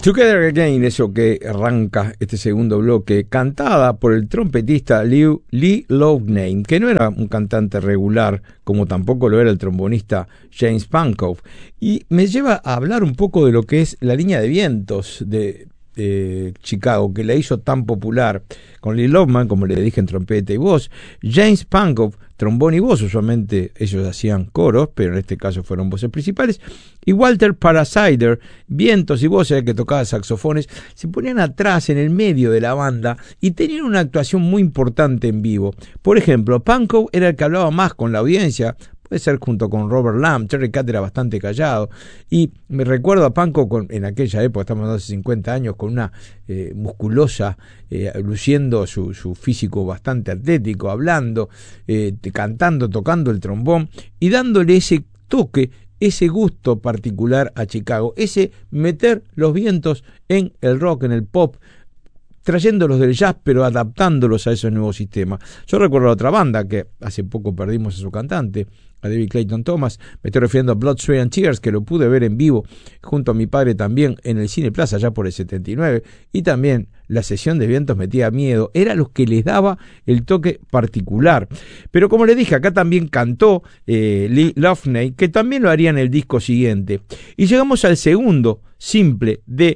Together Again, eso que arranca este segundo bloque, cantada por el trompetista Lee Loughnane, que no era un cantante regular, como tampoco lo era el trombonista James Pankow, y me lleva a hablar un poco de lo que es la línea de vientos de Chicago, que la hizo tan popular, con Lee Loughnane, como le dije, en trompeta y voz, James Pankow, trombón y voz. Usualmente ellos hacían coros, pero en este caso fueron voces principales, y Walter Parasider, vientos y voces, que tocaba saxofones. Se ponían atrás, en el medio de la banda, y tenían una actuación muy importante en vivo. Por ejemplo, Pankow era el que hablaba más con la audiencia, puede ser junto con Robert Lamb. Terry Kath era bastante callado, y me recuerdo a Pankow en aquella época, estamos hablando de hace 50 años, con una musculosa, luciendo su físico bastante atlético, hablando, cantando, tocando el trombón y dándole ese toque, ese gusto particular a Chicago, ese meter los vientos en el rock, en el pop, trayéndolos del jazz, pero adaptándolos a esos nuevos sistemas. Yo recuerdo a otra banda que hace poco perdimos a su cantante, a David Clayton Thomas. Me estoy refiriendo a Blood, Sweat and Tears, que lo pude ver en vivo junto a mi padre también en el Cine Plaza, ya por el 79, y también la sesión de vientos metía miedo, era lo que les daba el toque particular. Pero como les dije, acá también cantó Lee Loughnane, que también lo haría en el disco siguiente. Y llegamos al segundo simple de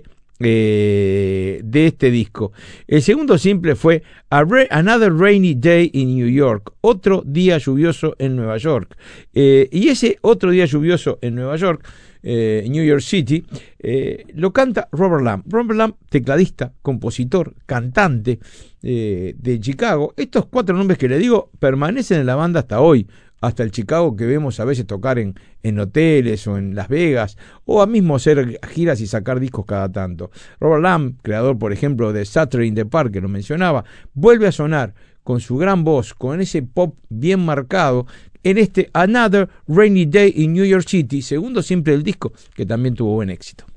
este disco. El segundo simple fue Another Rainy Day in New York, otro día lluvioso en Nueva York. Y ese otro día lluvioso en Nueva York, New York City, lo canta Robert Lamb. Robert Lamb, tecladista, compositor, cantante de Chicago. Estos cuatro nombres que le digo permanecen en la banda hasta hoy, hasta el Chicago que vemos a veces tocar en hoteles o en Las Vegas, o a mismo hacer giras y sacar discos cada tanto. Robert Lamb, creador por ejemplo de Saturday in the Park, que lo mencionaba, vuelve a sonar con su gran voz, con ese pop bien marcado, en este Another Rainy Day in New York City, segundo simple del disco, que también tuvo buen éxito.